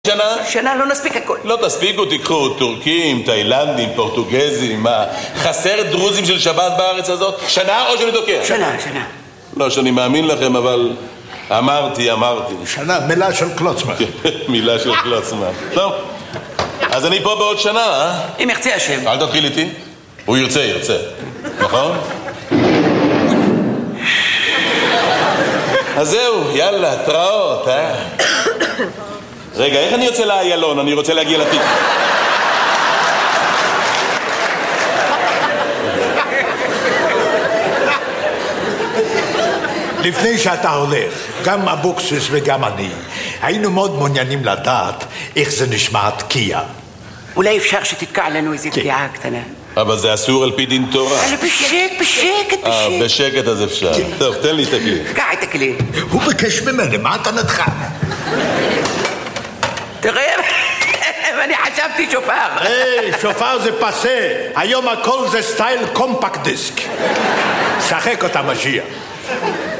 שנה? שנה לא נספיק הכל. לא תספיקו, תיקחו טורקים, תאילנדים, פורטוגזים, מה? חסר דרוזים של שבת בארץ הזאת? שנה או שאני תוקע? שנה. לא שאני מאמין לכם, אבל אמרתי. שנה, מילה של קלוצמן. מילה של קלוצמן. טוב, אז אני פה בעוד שנה, אה? אם ירצה השם. אל תתחיל איתי. הוא ירצה. נכון? אז זהו, יאללה, תראות, אה? רגע, איך אני יוצא לאיילון? אני רוצה להגיע לתיק. לפני שאתה הולך, גם אבוקסיס וגם אני, היינו מאוד מעוניינים לדעת איך זה נשמע תקיעה. אולי אפשר שתתקע לנו איזו תקיעה קטנה. אבל זה אסור על פי דין תורה. בשקט. בשקט אז אפשר. טוב, תן לי את הכלי. קח את הכלי. הוא ביקש ממני, מה אתה נדחה? תראה, אני חשבתי שופר. היי, שופר זה פסה. היום הכל זה סטייל קומפקט דיסק. שחק אותה משיח.